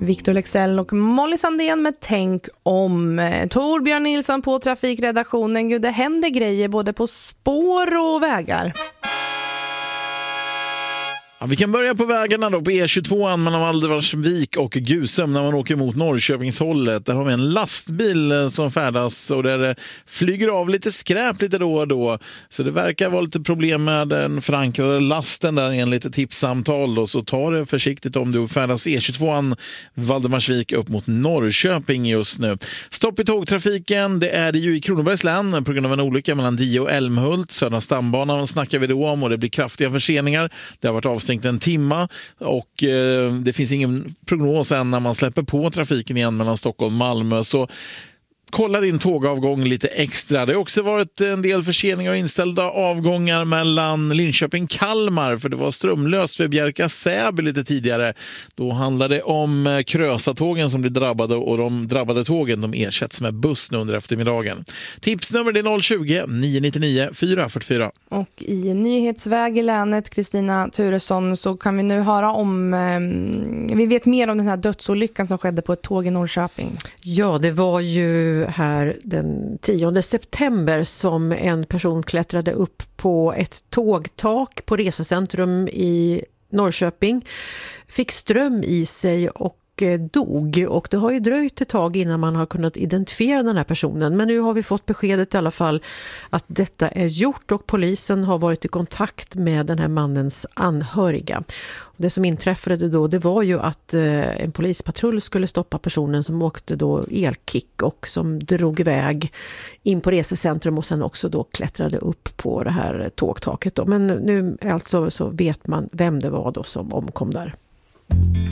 Viktor Lexell och Molly Sandén med Tänk om. Torbjörn Nilsson på trafikredaktionen. Gud, det händer grejer både på spår och vägar. Ja, vi kan börja på vägarna då, på E22 mellan Valdevarsvik och Gusum när man åker mot Norrköpingshållet. Där har vi en lastbil som färdas och där det flyger av lite skräp lite då och då. Så det verkar vara lite problem med den förankrade lasten där enligt tipssamtal då. Så ta det försiktigt om du färdas E22 Valdevarsvik upp mot Norrköping just nu. Stopp i tågtrafiken, det är det ju i Kronobergs län på grund av en olycka mellan Die och Älmhult. Södra stambanan snackar vi då om och det blir kraftiga förseningar. Det har varit avstängt en timma och det finns ingen prognos än när man släpper på trafiken igen mellan Stockholm och Malmö, så kolla din tågavgång lite extra. Det har också varit en del förseningar och inställda avgångar mellan Linköping-Kalmar för det var strömlöst vid Bjärka-Säby lite tidigare. Då handlade det om Krösatågen som blir drabbade och de drabbade tågen de ersätts med buss nu under eftermiddagen. Tipsnummer är 020-999-444. Och i Nyhetsväg i länet, Kristina Turesson, så kan vi nu höra om vi vet mer om den här dödsolyckan som skedde på ett tåg i Norrköping. Ja, det var ju här den 10 september som en person klättrade upp på ett tågtak på resecentrum i Norrköping, fick ström i sig och dog, och det har ju dröjt ett tag innan man har kunnat identifiera den här personen, men nu har vi fått beskedet i alla fall att detta är gjort och polisen har varit i kontakt med den här mannens anhöriga. Och det som inträffade då, det var ju att en polispatrull skulle stoppa personen som åkte då elkick och som drog iväg in på resecentrum och sen också då klättrade upp på det här tågtaket då. Men nu alltså så vet man vem det var då som omkom där.